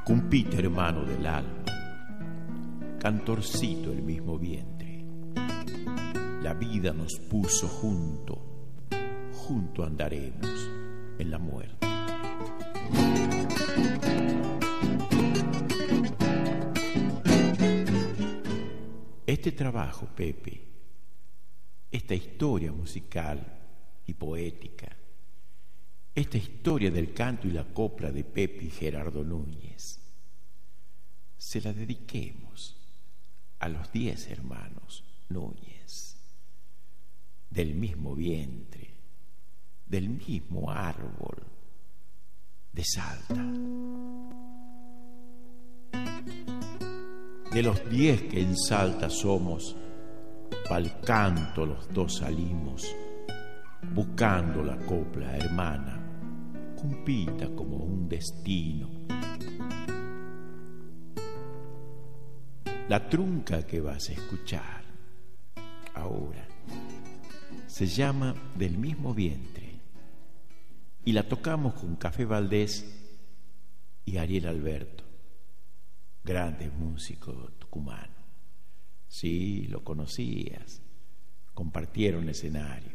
Cumpite, hermano del alma, cantorcito el mismo vientre. La vida nos puso junto andaremos en la muerte. Este trabajo, Pepe, esta historia musical y poética, esta historia del canto y la copla de Pepe y Gerardo Núñez, se la dediquemos a los 10 hermanos Núñez, del mismo vientre, del mismo árbol de Salta. De los 10 que en Salta somos, pa'l canto los 2 salimos, buscando la copla hermana, cumpita como un destino. La trunca que vas a escuchar ahora se llama Del mismo vientre y la tocamos con Café Valdés y Ariel Alberto, grandes músicos tucumanos. Sí, lo conocías, compartieron escenarios.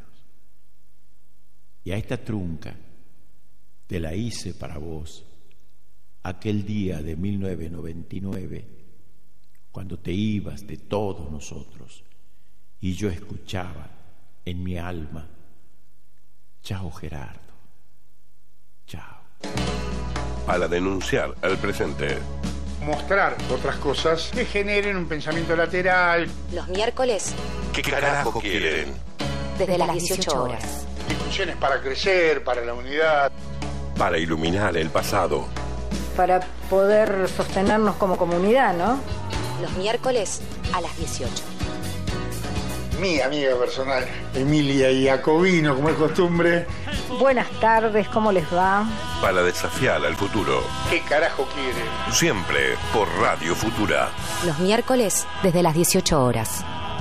Y a esta trunca te la hice para vos aquel día de 1999, cuando te ibas de todos nosotros y yo escuchaba en mi alma: chao Gerardo, chao. Para denunciar al presente. Mostrar otras cosas que generen un pensamiento lateral. Los miércoles. ¿Qué carajo quieren? Desde las 18 horas. Discusiones para crecer, para la unidad. Para iluminar el pasado. Para poder sostenernos como comunidad, ¿no? Los miércoles a las 18. Mi amiga personal, Emilia Iacobino, como es costumbre. Buenas tardes, ¿cómo les va? Para desafiar al futuro. ¿Qué carajo quiere? Siempre por Radio Futura. Los miércoles desde las 18 horas.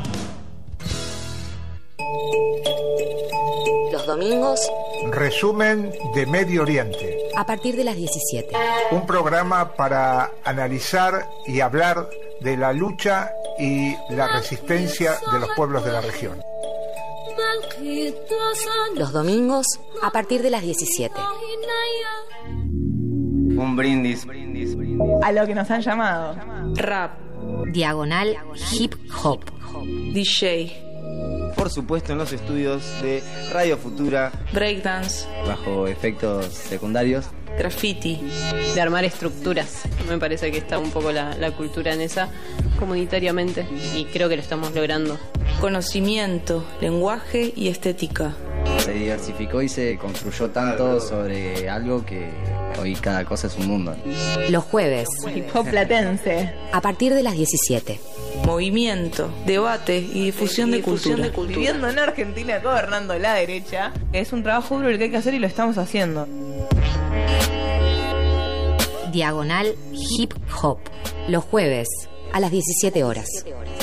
Los domingos. Resumen de Medio Oriente. A partir de las 17. Un programa para analizar y hablar de la lucha y la resistencia de los pueblos de la región. Los domingos a partir de las 17. Un brindis a lo que nos han llamado rap, diagonal hip hop, DJ, por supuesto en los estudios de Radio Futura, breakdance, bajo efectos secundarios, graffiti, de armar estructuras. Me parece que está un poco la cultura en esa comunitariamente y creo que lo estamos logrando. Conocimiento, lenguaje y estética. Se diversificó y se construyó tanto sobre algo que hoy cada cosa es un mundo. Los jueves. Hip hop platense. A partir de las 17. Movimiento, debate y difusión de cultura. Viviendo en Argentina, gobernando la derecha, es un trabajo duro el que hay que hacer y lo estamos haciendo. Diagonal hip hop. Los jueves a las 17 horas.